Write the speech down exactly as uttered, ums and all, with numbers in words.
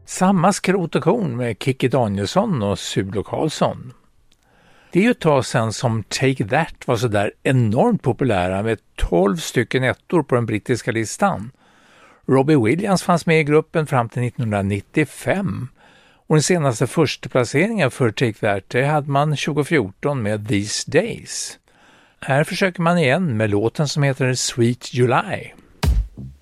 Samma skrot och korn med Kikki Danielsson och Sulo Karlsson. Det är ju ett tag sedan som Take That var så där enormt populära med tolv stycken ettor på den brittiska listan. Robbie Williams fanns med i gruppen fram till nittonhundranittiofem och den senaste första placeringen för Take That det hade man tjugofjorton med These Days. Här försöker man igen med låten som heter Sweet July.